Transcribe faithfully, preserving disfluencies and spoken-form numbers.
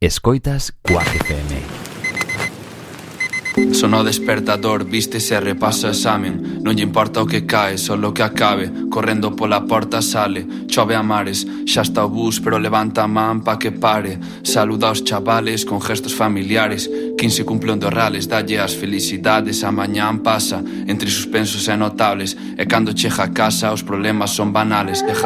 Escoitas Quack F M. Sonó despertador, vístese e repasa o examen. Non lle importa o que cae, só o que acabe. Correndo pola porta sale, chove a mares. Xa está o bus, pero levanta a man pa que pare. Saluda aos chavales con gestos familiares. quince cumple onde rales, dalle as felicidades. A mañán pasa, entre suspensos e notables. E cando chega a casa os problemas son banales. Deja